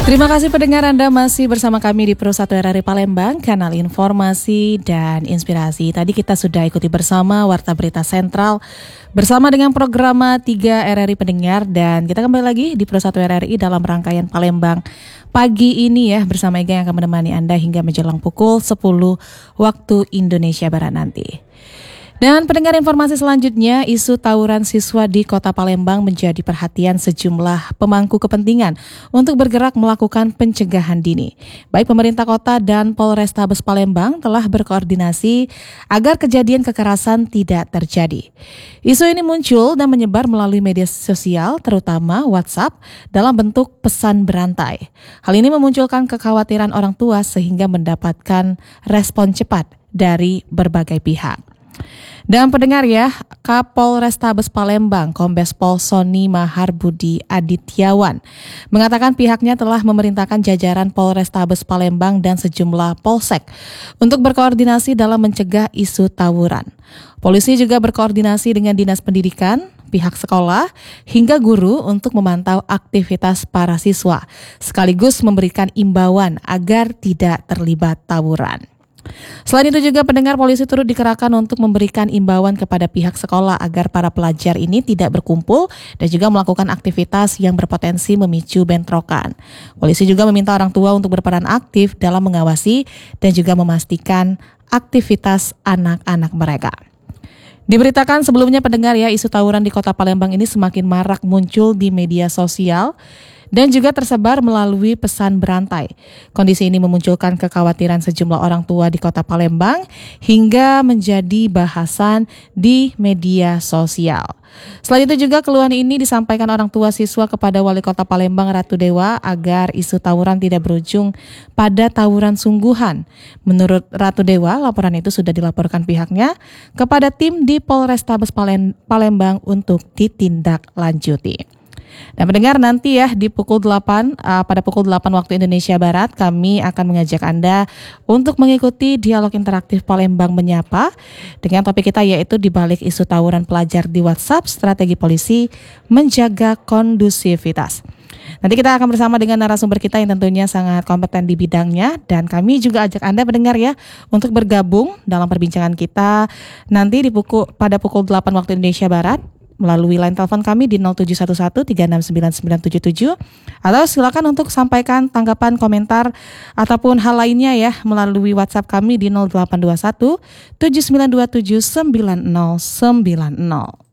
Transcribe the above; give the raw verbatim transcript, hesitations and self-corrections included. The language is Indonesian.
Terima kasih pendengar, Anda masih bersama kami di Pro satu R R I Palembang, kanal informasi dan inspirasi. Tadi kita sudah ikuti bersama Warta Berita Sentral bersama dengan program tiga R R I Pendengar, dan kita kembali lagi di Pro satu R R I dalam rangkaian Palembang pagi ini ya, bersama Ega yang akan menemani Anda hingga menjelang pukul sepuluh waktu Indonesia Barat nanti. Dan pendengar, informasi selanjutnya, isu tawuran siswa di Kota Palembang menjadi perhatian sejumlah pemangku kepentingan untuk bergerak melakukan pencegahan dini. Baik pemerintah kota dan Polrestabes Palembang telah berkoordinasi agar kejadian kekerasan tidak terjadi. Isu ini muncul dan menyebar melalui media sosial, terutama WhatsApp, dalam bentuk pesan berantai. Hal ini memunculkan kekhawatiran orang tua sehingga mendapatkan respon cepat dari berbagai pihak. Dan pendengar ya, Kapolrestabes Palembang Kombes Pol Sony Maharbudi Adityawan mengatakan pihaknya telah memerintahkan jajaran Polrestabes Palembang dan sejumlah polsek untuk berkoordinasi dalam mencegah isu tawuran. Polisi juga berkoordinasi dengan Dinas Pendidikan, pihak sekolah, hingga guru untuk memantau aktivitas para siswa, sekaligus memberikan imbauan agar tidak terlibat tawuran. Selain itu juga pendengar, polisi turut dikerahkan untuk memberikan imbauan kepada pihak sekolah agar para pelajar ini tidak berkumpul dan juga melakukan aktivitas yang berpotensi memicu bentrokan. Polisi juga meminta orang tua untuk berperan aktif dalam mengawasi dan juga memastikan aktivitas anak-anak mereka. Diberitakan sebelumnya pendengar ya, isu tawuran di Kota Palembang ini semakin marak muncul di media sosial dan juga tersebar melalui pesan berantai. Kondisi ini memunculkan kekhawatiran sejumlah orang tua di Kota Palembang hingga menjadi bahasan di media sosial. Selain itu juga keluhan ini disampaikan orang tua siswa kepada Wali Kota Palembang Ratu Dewa agar isu tawuran tidak berujung pada tawuran sungguhan. Menurut Ratu Dewa, laporan itu sudah dilaporkan pihaknya kepada tim di Polrestabes Palembang untuk ditindaklanjuti. Dan pendengar, nanti ya di pukul delapan, uh, pada pukul delapan waktu Indonesia Barat, kami akan mengajak Anda untuk mengikuti dialog interaktif Palembang Menyapa dengan topik kita yaitu di balik isu tawuran pelajar di WhatsApp, strategi polisi menjaga kondusivitas. Nanti kita akan bersama dengan narasumber kita yang tentunya sangat kompeten di bidangnya, dan kami juga ajak Anda pendengar ya untuk bergabung dalam perbincangan kita nanti di pukul pada pukul delapan waktu Indonesia Barat melalui line telepon kami di nol tujuh satu satu tiga enam sembilan sembilan tujuh tujuh, atau silakan untuk sampaikan tanggapan, komentar ataupun hal lainnya ya melalui WhatsApp kami di nol delapan dua satu tujuh sembilan dua tujuh sembilan nol sembilan nol.